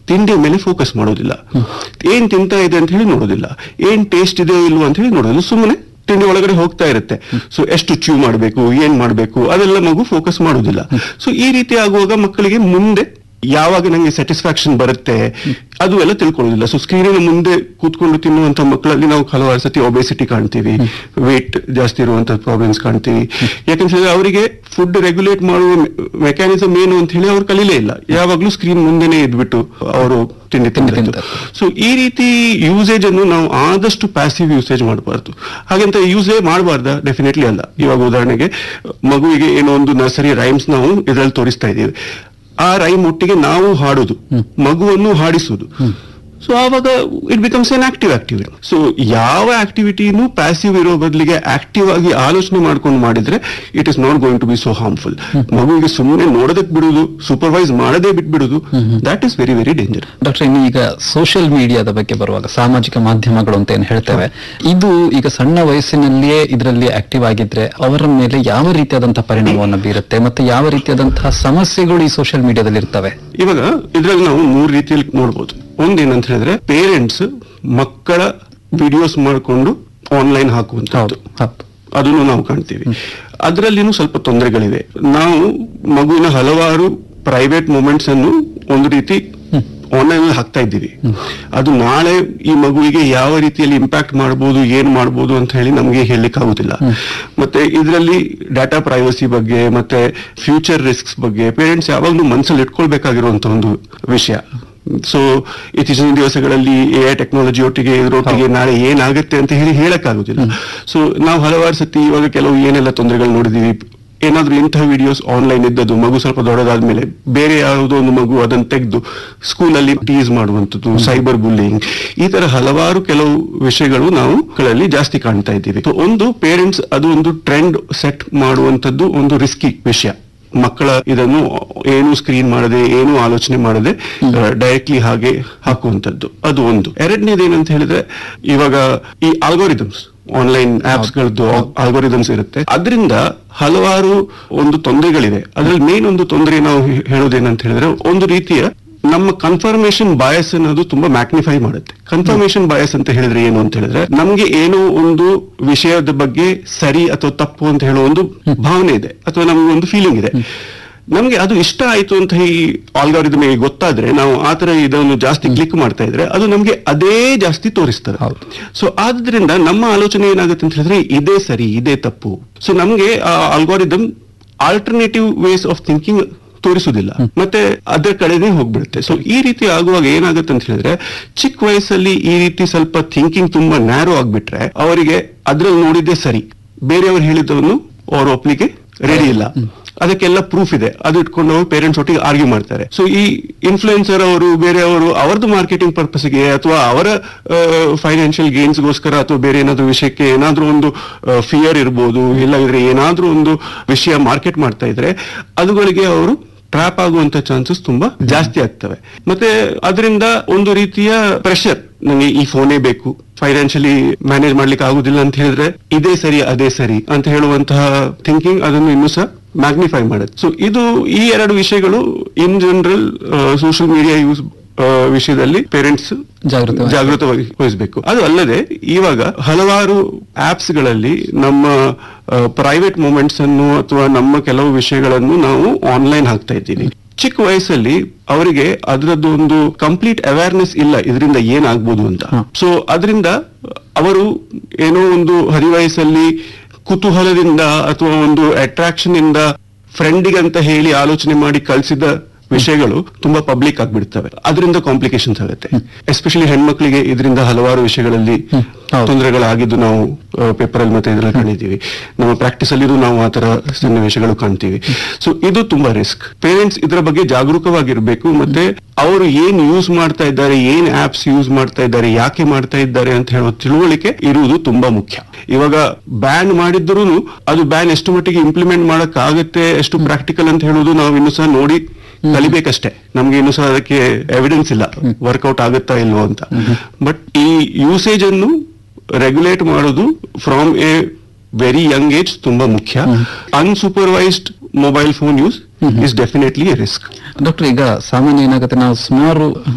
ತಿಂಡಿಯ ಮೇಲೆ ಫೋಕಸ್ ಮಾಡೋದಿಲ್ಲ, ಏನ್ ತಿಂತಾ ಇದೆ ಅಂತ ಹೇಳಿ ನೋಡೋದಿಲ್ಲ, ಏನ್ ಟೇಸ್ಟ್ ಇದೆಯೋ ಇಲ್ವೋ ಅಂತ ಹೇಳಿ ನೋಡೋದಿಲ್ಲ, ಸುಮ್ಮನೆ ತಿಂಡಿ ಒಳಗಡೆ ಹೋಗ್ತಾ ಇರುತ್ತೆ. ಸೊ ಎಷ್ಟು ಚ್ಯೂ ಮಾಡಬೇಕು, ಏನ್ ಮಾಡಬೇಕು ಅದೆಲ್ಲ ಮಗು ಫೋಕಸ್ ಮಾಡೋದಿಲ್ಲ. ಸೊ ಈ ರೀತಿ ಆಗುವಾಗ ಮಕ್ಕಳಿಗೆ ಮುಂದೆ ಯಾವಾಗ ನಂಗೆ ಸ್ಯಾಟಿಸ್ಫ್ಯಾಕ್ಷನ್ ಬರುತ್ತೆ ಅದು ಎಲ್ಲ ತಿಳ್ಕೊಳ್ಳೋದಿಲ್ಲ. ಸೊ ಸ್ಕ್ರೀನಿನ ಮುಂದೆ ಕೂತ್ಕೊಂಡು ತಿನ್ನುವಂತ ಮಕ್ಕಳಲ್ಲಿ ನಾವು ಹಲವಾರು ಸತಿ ಒಬೆಸಿಟಿ ಕಾಣ್ತೀವಿ, ವೇಟ್ ಜಾಸ್ತಿ ಇರುವಂತ ಪ್ರಾಬ್ಲಮ್ಸ್ ಕಾಣ್ತೀವಿ. ಯಾಕಂದ್ರೆ ಅವರಿಗೆ ಫುಡ್ ರೆಗ್ಯುಲೇಟ್ ಮಾಡುವ ಮೆಕ್ಯಾನಿಸಮ್ ಏನು ಅಂತ ಹೇಳಿ ಅವ್ರು ಕಲೀಲೇ ಇಲ್ಲ, ಯಾವಾಗ್ಲೂ ಸ್ಕ್ರೀನ್ ಮುಂದೆನೆ ಇದ್ಬಿಟ್ಟು ಅವರು ತಿಂಡಿ ತಿಂತಾರೆ. ಸೊ ಈ ರೀತಿ ಯೂಸೇಜ್ ಅನ್ನು ನಾವು ಆದಷ್ಟು ಪ್ಯಾಸಿವ್ ಯೂಸೇಜ್ ಮಾಡಬಾರ್ದು. ಹಾಗಂತ ಯೂಸೇ ಮಾಡಬಾರ್ದ? ಡೆಫಿನೆಟ್ಲಿ ಅಲ್ಲ. ಇವಾಗ ಉದಾಹರಣೆಗೆ ಮಗುವಿಗೆ ಏನೋ ಒಂದು ನರ್ಸರಿ ರೈಮ್ಸ್ ನಾವು ಇದರಲ್ಲಿ ತೋರಿಸ್ತಾ ಇದ್ದೀವಿ, ಆ ರೈಮ್ ಒಟ್ಟಿಗೆ ನಾವು ಹಾಡೋದು, ಮಗುವನ್ನು ಹಾಡಿಸುವುದು. ಸೊ ಆವಾಗ it becomes N active activity. So ಯಾವ ಆಕ್ಟಿವಿಟಿನೂ ಪ್ಯಾಸಿವ್ ಇರೋ ಬದಲಿಗೆ ಆಕ್ಟಿವ್ ಆಗಿ ಆಲೋಚನೆ ಮಾಡ್ಕೊಂಡು ಮಾಡಿದ್ರೆ it is not going to be so harmful. ಮಗುವಿಗೆ ಸುಮ್ಮನೆ ನೋಡೋದಕ್ಕೆ ಬಿಡುದು, ಸೂಪರ್ವೈಸ್ ಮಾಡದೇ ಬಿಟ್ಬಿಡುದು, that is very very danger. Doctor, ಇನ್ನು ಈಗ ಸೋಷಿಯಲ್ ಮೀಡಿಯಾದ ಬಗ್ಗೆ ಬರುವಾಗ, ಸಾಮಾಜಿಕ ಮಾಧ್ಯಮಗಳು ಅಂತ ಏನ್ ಹೇಳ್ತೇವೆ, ಇದು ಈಗ ಸಣ್ಣ ವಯಸ್ಸಿನಲ್ಲಿಯೇ ಇದರಲ್ಲಿ ಆಕ್ಟಿವ್ ಆಗಿದ್ರೆ ಅವರ ಮೇಲೆ ಯಾವ ರೀತಿಯಾದಂತಹ ಪರಿಣಾಮವನ್ನು ಬೀರುತ್ತೆ ಮತ್ತೆ ಯಾವ ರೀತಿಯಾದಂತಹ ಸಮಸ್ಯೆಗಳು ಈ ಸೋಷಿಯಲ್ ಮೀಡಿಯಾದಲ್ಲಿ ಇರ್ತವೆ? ಇವಾಗ ಇದ್ರಲ್ಲಿ ನಾವು 3 ರೀತಿಯಲ್ಲಿ ನೋಡ್ಬೋದು. ಒಂದೇನಂತ ಹೇಳಿದ್ರೆ ಪೇರೆಂಟ್ಸ್ ಮಕ್ಕಳ ವಿಡಿಯೋಸ್ ಮಾಡಿಕೊಂಡು ಆನ್ಲೈನ್ ಹಾಕುವಂತದ್ದು, ಅದನ್ನು ನಾವು ಕಾಣ್ತೀವಿ. ಅದರಲ್ಲಿನೂ ಸ್ವಲ್ಪ ತೊಂದರೆಗಳಿವೆ. ನಾವು ಮಗುವಿನ ಹಲವಾರು ಪ್ರೈವೇಟ್ ಮೂಮೆಂಟ್ಸ್ ಅನ್ನು ಒಂದು ರೀತಿ ಆನ್ಲೈನ್ ಅಲ್ಲಿ ಹಾಕ್ತಾ ಇದ್ದೀವಿ. ಅದು ನಾಳೆ ಈ ಮಗುವಿಗೆ ಯಾವ ರೀತಿಯಲ್ಲಿ ಇಂಪ್ಯಾಕ್ಟ್ ಮಾಡಬಹುದು, ಏನ್ ಮಾಡಬಹುದು ಅಂತ ಹೇಳಿ ನಮಗೆ ಹೇಳಲಿಕ್ಕೆ ಆಗುದಿಲ್ಲ. ಮತ್ತೆ ಇದರಲ್ಲಿ ಡಾಟಾ ಪ್ರೈವಸಿ ಬಗ್ಗೆ ಮತ್ತೆ ಫ್ಯೂಚರ್ ರಿಸ್ಕ್ಸ್ ಬಗ್ಗೆ ಪೇರೆಂಟ್ಸ್ ಯಾವಾಗ್ಲೂ ಮನಸ್ಸಲ್ಲಿ ಇಟ್ಕೊಳ್ಬೇಕಾಗಿರುವಂತ ಒಂದು ವಿಷಯ. ಸೊ ಇತ್ತೀಚಿನ ದಿವಸಗಳಲ್ಲಿ ಎಐ ಟೆಕ್ನಾಲಜಿ ಒಟ್ಟಿಗೆ ಇದರೊಟ್ಟಿಗೆ ನಾಳೆ ಏನಾಗುತ್ತೆ ಅಂತ ಹೇಳಿ ಹೇಳಕ್ಕಾಗುದಿಲ್ಲ. ಸೊ ನಾವು ಹಲವಾರು ಸತಿ ಇವಾಗ ಕೆಲವು ಏನೆಲ್ಲ ತೊಂದರೆಗಳು ನೋಡಿದೀವಿ, ಏನಾದ್ರೂ ಇಂತಹ ವಿಡಿಯೋಸ್ ಆನ್ಲೈನ್ ಇದ್ದದ್ದು ಮಗು ಸ್ವಲ್ಪ ದೊಡ್ಡದಾದ್ಮೇಲೆ ಬೇರೆ ಯಾವುದೋ ಒಂದು ಮಗು ಅದನ್ನು ತೆಗೆದು ಸ್ಕೂಲಲ್ಲಿ ಟೀಸ್ ಮಾಡುವಂಥದ್ದು, ಸೈಬರ್ ಬುಲ್ಲಿಂಗ್, ಈ ತರ ಹಲವಾರು ಕೆಲವು ವಿಷಯಗಳು ನಾವು ಮಕ್ಕಳಲ್ಲಿ ಜಾಸ್ತಿ ಕಾಣ್ತಾ ಇದ್ದೀವಿ. ಒಂದು ಪೇರೆಂಟ್ಸ್ ಅದು ಒಂದು ಟ್ರೆಂಡ್ ಸೆಟ್ ಮಾಡುವಂಥದ್ದು ಒಂದು ರಿಸ್ಕಿ ವಿಷಯ. ಮಕ್ಕಳ ಇದನ್ನು ಏನು ಸ್ಕ್ರೀನ್ ಮಾಡದೆ, ಏನು ಆಲೋಚನೆ ಮಾಡದೆ ಡೈರೆಕ್ಟ್ಲಿ ಹಾಗೆ ಹಾಕುವಂಥದ್ದು, ಅದು ಒಂದು. ಎರಡನೇದೇನಂತ ಹೇಳಿದ್ರೆ ಇವಾಗ ಈ ಆಲ್ಗೋರಿದಮ್ಸ್, ಆನ್ಲೈನ್ ಆಪ್ಸ್ ಗಳದ್ದು ಆಲ್ಗೋರಿದಮ್ಸ್ ಇರುತ್ತೆ, ಅದರಿಂದ ಹಲವಾರು ಒಂದು ತೊಂದರೆಗಳಿವೆ. ಅದ್ರಲ್ಲಿ ಮೇನ್ ಒಂದು ತೊಂದರೆ ನಾವು ಹೇಳೋದೇನಂತ ಹೇಳಿದ್ರೆ ಒಂದು ರೀತಿಯ ನಮ್ಮ ಕನ್ಫರ್ಮೇಶನ್ ಬಯಸ್ ಅನ್ನೋದು ತುಂಬಾ ಮ್ಯಾಗ್ನಿಫೈ ಮಾಡುತ್ತೆ. ಕನ್ಫರ್ಮೇಶನ್ ಬಯಸ್ ಅಂತ ಹೇಳಿದ್ರೆ ಏನು ಅಂತ ಹೇಳಿದ್ರೆ ನಮ್ಗೆ ಏನೋ ಒಂದು ವಿಷಯದ ಬಗ್ಗೆ ಸರಿ ಅಥವಾ ತಪ್ಪು ಅಂತ ಹೇಳೋ ಒಂದು ಭಾವನೆ ಇದೆ ಅಥವಾ ನಮ್ಗೆ ಒಂದು ಫೀಲಿಂಗ್ ಇದೆ. ನಮ್ಗೆ ಅದು ಇಷ್ಟ ಆಯ್ತು ಅಂತ ಈ ಆಲ್ಗಾರಿದಮ್ ಗೊತ್ತಾದ್ರೆ ನಾವು ಆತರ ಇದನ್ನು ಜಾಸ್ತಿ ಕ್ಲಿಕ್ ಮಾಡ್ತಾ ಇದ್ರೆ ಅದು ನಮ್ಗೆ ಅದೇ ಜಾಸ್ತಿ ತೋರಿಸ್ತದೆ. ಸೊ ಆದ್ರಿಂದ ನಮ್ಮ ಆಲೋಚನೆ ಏನಾಗುತ್ತೆ ಅಂತ ಹೇಳಿದ್ರೆ ಇದೇ ಸರಿ, ಇದೇ ತಪ್ಪು. ಸೊ ನಮ್ಗೆ ಆ ಆಲ್ಗಾರಿದಮ್ ಆಲ್ಟರ್ನೇಟಿವ್ ವೇಸ್ ಆಫ್ ಥಿಂಕಿಂಗ್ ತೋರಿಸುವುದಿಲ್ಲ, ಮತ್ತೆ ಅದರ ಕಡೆನೇ ಹೋಗ್ಬಿಡುತ್ತೆ. ಸೊ ಈ ರೀತಿ ಆಗುವಾಗ ಏನಾಗುತ್ತೆ ಅಂತ ಹೇಳಿದ್ರೆ ಚಿಕ್ಕ ವಯಸ್ಸಲ್ಲಿ ಈ ರೀತಿ ಸ್ವಲ್ಪ ಥಿಂಕಿಂಗ್ ತುಂಬಾ ನ್ಯಾರೋ ಆಗ್ಬಿಟ್ರೆ ಅವರಿಗೆ ಅದ್ರಲ್ಲಿ ನೋಡಿದ್ದೇ ಸರಿ, ಬೇರೆಯವರು ಹೇಳಿದ್ದವನ್ನು ಅವ್ರು ಒಪ್ಲಿಕ್ಕೆ ರೆಡಿ ಇಲ್ಲ, ಅದಕ್ಕೆಲ್ಲ ಪ್ರೂಫ್ ಇದೆ, ಅದು ಇಟ್ಕೊಂಡು ಅವರು ಪೇರೆಂಟ್ಸ್ ಒಟ್ಟಿಗೆ ಆರ್ಗ್ಯೂ ಮಾಡ್ತಾರೆ. ಸೊ ಈ ಇನ್ಫ್ಲೂಯೆನ್ಸರ್ ಅವರು ಬೇರೆಯವರು ಅವರದ್ದು ಮಾರ್ಕೆಟಿಂಗ್ ಪರ್ಪಸ್ಗೆ ಅಥವಾ ಅವರ ಫೈನಾನ್ಷಿಯಲ್ ಗೇನ್ಸ್ಗೋಸ್ಕರ ಅಥವಾ ಬೇರೆ ಏನಾದ್ರೂ ವಿಷಯಕ್ಕೆ ಏನಾದ್ರೂ ಒಂದು ಫಿಯರ್ ಇರ್ಬೋದು, ಇಲ್ಲದಿದ್ರೆ ಏನಾದ್ರೂ ಒಂದು ವಿಷಯ ಮಾರ್ಕೆಟ್ ಮಾಡ್ತಾ ಇದ್ರೆ ಅದುಗಳಿಗೆ ಅವರು ಟ್ರ್ಯಾಪ್ ಆಗುವಂತ ಚಾನ್ಸಸ್ ತುಂಬಾ ಜಾಸ್ತಿ ಆಗ್ತವೆ. ಮತ್ತೆ ಅದರಿಂದ ಒಂದು ರೀತಿಯ ಪ್ರೆಷರ್, ನನಗೆ ಈ ಫೋನೇ ಬೇಕು, ಫೈನಾನ್ಷಿಯಲಿ ಮ್ಯಾನೇಜ್ ಮಾಡ್ಲಿಕ್ಕೆ ಆಗುದಿಲ್ಲ ಅಂತ ಹೇಳಿದ್ರೆ ಇದೇ ಸರಿ ಅದೇ ಸರಿ ಅಂತ ಹೇಳುವಂತಹ ಥಿಂಕಿಂಗ್ ಅದನ್ನು ಇನ್ನೂ ಸಹ ಮ್ಯಾಗ್ನಿಫೈ ಮಾಡುತ್ತೆ. ಸೊ ಇದು ಈ 2 ವಿಷಯಗಳು in general social media use ವಿಷಯದಲ್ಲಿ ಪೇರೆಂಟ್ಸ್ ಜಾಗೃತವಾಗಿ ವಹಿಸಬೇಕು. ಅದು ಅಲ್ಲದೆ ಇವಾಗ ಹಲವಾರು ಆಪ್ಸ್ ಗಳಲ್ಲಿ ನಮ್ಮ ಪ್ರೈವೇಟ್ ಮೂಮೆಂಟ್ಸ್ ಅನ್ನು ಅಥವಾ ನಮ್ಮ ಕೆಲವು ವಿಷಯಗಳನ್ನು ನಾವು ಆನ್ಲೈನ್ ಹಾಕ್ತಾ ಇದ್ದೀವಿ. ಚಿಕ್ಕ ವಯಸ್ಸಲ್ಲಿ ಅವರಿಗೆ ಅದರದ್ದು ಒಂದು ಕಂಪ್ಲೀಟ್ ಅವೇರ್ನೆಸ್ ಇಲ್ಲ ಇದರಿಂದ ಏನಾಗ್ಬೋದು ಅಂತ. ಸೊ ಅದರಿಂದ ಅವರು ಏನೋ ಒಂದು ಹರಿವಯಸ್ಸಲ್ಲಿ ಕುತೂಹಲದಿಂದ ಅಥವಾ ಒಂದು ಅಟ್ರಾಕ್ಷನ್ ಇಂದ ಫ್ರೆಂಡಿಗಂತ ಹೇಳಿ ಆಲೋಚನೆ ಮಾಡಿ ಕಳಿಸಿದ ವಿಷಯಗಳು ತುಂಬಾ ಪಬ್ಲಿಕ್ ಆಗ್ಬಿಡ್ತವೆ. ಅದರಿಂದ ಕಾಂಪ್ಲಿಕೇಶನ್ಸ್ ಆಗುತ್ತೆ. ಎಸ್ಪೆಷಲಿ ಹೆಣ್ಮಕ್ಳಿಗೆ ಇದರಿಂದ ಹಲವಾರು ವಿಷಯಗಳಲ್ಲಿ ತೊಂದರೆಗಳಾಗಿದ್ದು ನಾವು ಪೇಪರ್ ಅಲ್ಲಿ ಮತ್ತೆ ಇದರಲ್ಲಿ ಕಾಣಿದ್ದೀವಿ. ನಮ್ಮ ಪ್ರಾಕ್ಟೀಸ್ ಅಲ್ಲಿ ನಾವು ಆ ತರ ಸನ್ನಿವೇಶಗಳು ಕಾಣ್ತೀವಿ. ಸೊ ಇದು ತುಂಬಾ ರಿಸ್ಕ್. ಪೇರೆಂಟ್ಸ್ ಇದರ ಬಗ್ಗೆ ಜಾಗರೂಕವಾಗಿರ್ಬೇಕು. ಮತ್ತೆ ಅವರು ಏನ್ ಯೂಸ್ ಮಾಡ್ತಾ ಇದ್ದಾರೆ, ಏನ್ ಆಪ್ಸ್ ಯೂಸ್ ಮಾಡ್ತಾ ಇದ್ದಾರೆ, ಯಾಕೆ ಮಾಡ್ತಾ ಇದ್ದಾರೆ ಅಂತ ಹೇಳೋ ತಿಳುವಳಿಕೆ ಇರುವುದು ತುಂಬಾ ಮುಖ್ಯ. ಇವಾಗ ಬ್ಯಾನ್ ಮಾಡಿದ್ರು ಅದು ಬ್ಯಾನ್ ಎಷ್ಟು ಮಟ್ಟಿಗೆ ಇಂಪ್ಲಿಮೆಂಟ್ ಮಾಡಕ್ ಆಗುತ್ತೆ, ಎಷ್ಟು ಪ್ರಾಕ್ಟಿಕಲ್ ಅಂತ ಹೇಳೋದು ನಾವು ಇನ್ನೂ ಸಹ ನೋಡಿ ಕಲಿಬೇಕಷ್ಟೇ. ನಮ್ಗೆ ಇನ್ನೂ ಸಹ ಅದಕ್ಕೆ ಎವಿಡೆನ್ಸ್ ಇಲ್ಲ ವರ್ಕೌಟ್ ಆಗುತ್ತಾ ಇಲ್ವೋ ಅಂತ. ಬಟ್ ಈ ಯೂಸೇಜ್ ಅನ್ನು ರೆಗ್ಯುಲೇಟ್ ಮಾಡೋದು from A very Young age ತುಂಬಾ ಮುಖ್ಯ. Unsupervised mobile phone use is definitely A risk. Doctor, ಈಗ ಸಾಮಾನ್ಯ ಏನಾಗುತ್ತೆ, ನಾವು ಸುಮಾರು